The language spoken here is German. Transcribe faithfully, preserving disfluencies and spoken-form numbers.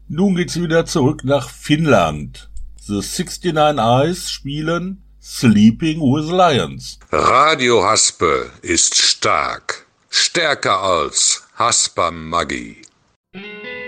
Nun geht's wieder zurück nach Finnland. The sixty-nine Eyes spielen Sleeping with Lions. Radio Haspe ist stark. Stärker als Haspa Maggi.